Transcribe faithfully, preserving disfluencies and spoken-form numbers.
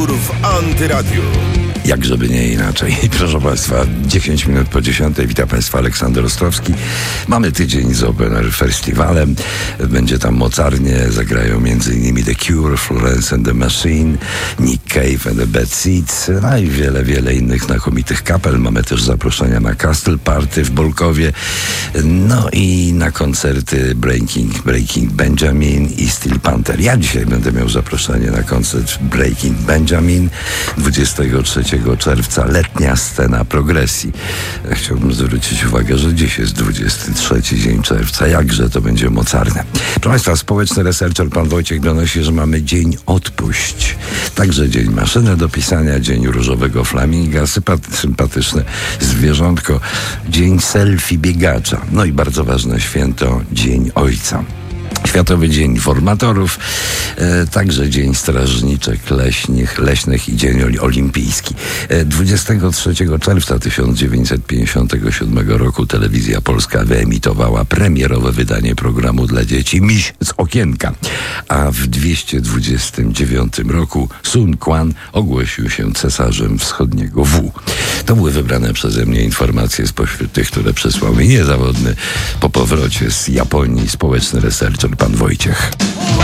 w Antyradiu. Jak żeby nie inaczej. Proszę Państwa, dziesięć minut po dziesiątej. Witam Państwa, Aleksander Ostrowski. Mamy tydzień z Open Air Festiwalem. Będzie tam mocarnie. Zagrają między innymi The Cure, Florence and the Machine, Nick Cave and the Bad Seeds, no i wiele, wiele innych znakomitych kapel. Mamy też zaproszenia na Castle Party w Bolkowie, no i na koncerty Breaking, Breaking Benjamin i Steel Panther. Ja dzisiaj będę miał zaproszenie na koncert Breaking Benjamin dwudziestego trzeciego czerwca, letnia scena progresji. Chciałbym zwrócić uwagę, że dziś jest dwudziesty trzeci dzień czerwca. Jakże to będzie mocarne. Proszę Państwa, społeczny researcher pan Wojciech donosi, że mamy dzień odpuść. Także dzień maszyny do pisania, dzień różowego flaminga, sympaty, sympatyczne zwierzątko, dzień selfie biegacza. No i bardzo ważne święto, dzień ojca. Światowy Dzień Informatorów, e, także Dzień Strażniczek Leśnych, Leśnych i Dzień Olimpijski. E, dwudziestego trzeciego czerwca tysiąc dziewięćset pięćdziesiątego siódmego roku Telewizja Polska wyemitowała premierowe wydanie programu dla dzieci Miś z okienka, a w dwieście dwudziestym dziewiątym roku Sun Quan ogłosił się cesarzem wschodniego W. To były wybrane przeze mnie informacje spośród tych, które przesłał mi niezawodny po powrocie z Japonii społeczny researcher pan Wojciech.